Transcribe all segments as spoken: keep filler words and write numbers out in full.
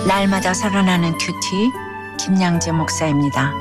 날마다 살아나는 큐티 김양재 목사입니다.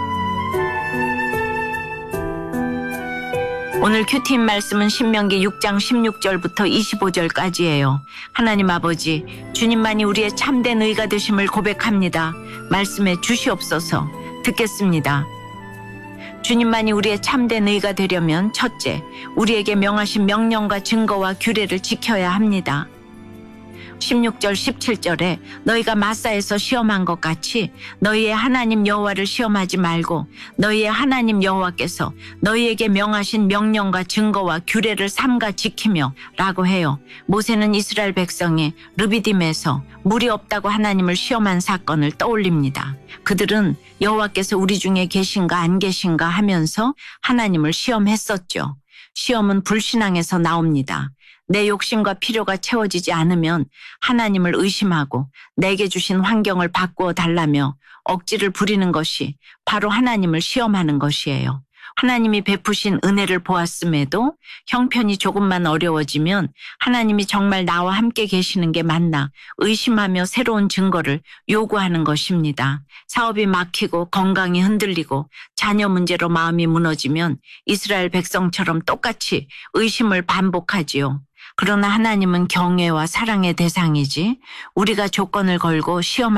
오늘 큐티인 말씀은 신명기 육 장 십육 절부터 이십오 절까지예요. 하나님 아버지, 주님만이 우리의 참된 의가 되심을 고백합니다. 말씀에 주시옵소서. 듣겠습니다. 주님만이 우리의 참된 의가 되려면 첫째, 우리에게 명하신 명령과 증거와 규례를 지켜야 합니다. 십육 절 십칠 절에 너희가 마사에서 시험한 것 같이 너희의 하나님 여호와를 시험하지 말고 너희의 하나님 여호와께서 너희에게 명하신 명령과 증거와 규례를 삼가 지키며 라고 해요. 모세는 이스라엘 백성이 르비딤에서 물이 없다고 하나님을 시험한 사건을 떠올립니다. 그들은 여호와께서 우리 중에 계신가 안 계신가 하면서 하나님을 시험했었죠. 시험은 불신앙에서 나옵니다. 내 욕심과 필요가 채워지지 않으면 하나님을 의심하고 내게 주신 환경을 바꾸어 달라며 억지를 부리는 것이 바로 하나님을 시험하는 것이에요. 하나님이 베푸신 은혜를 보았음에도 형편이 조금만 어려워지면 하나님이 정말 나와 함께 계시는 게 맞나 의심하며 새로운 증거를 요구하는 것입니다. 사업이 막히고 건강이 흔들리고 자녀 문제로 마음이 무너지면 이스라엘 백성처럼 똑같이 의심을 반복하지요. 그러나 하나님은 경외와 사랑의 대상이지 우리가 조건을 걸고 시험할